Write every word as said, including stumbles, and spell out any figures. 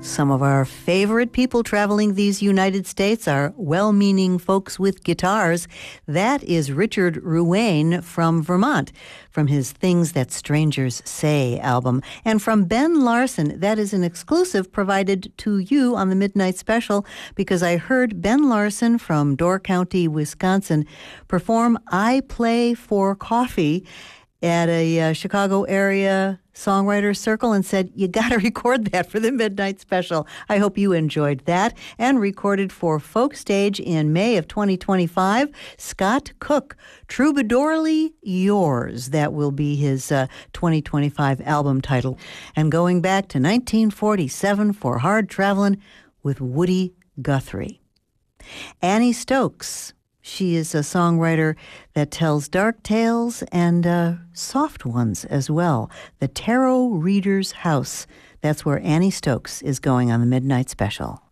Some of our favorite people traveling these United States are well-meaning folks with guitars. That is Richard Ruane from Vermont, from his Things That Strangers Say album. And from Ben Larson, that is an exclusive provided to you on the Midnight Special, because I heard Ben Larson from Door County, Wisconsin, perform I Play for Coffee at a uh, Chicago area songwriter circle and said, you got to record that for the Midnight Special. I hope you enjoyed that. And recorded for Folk Stage in May of twenty twenty-five, Scott Cook, Troubadourly Yours. That will be his uh, twenty twenty-five album title. And going back to nineteen forty-seven for Hard Travelin' with Woody Guthrie. Annie Stokes. She is a songwriter that tells dark tales and uh, soft ones as well. The Tarot Reader's House. That's where Annie Stokes is going on the Midnight Special.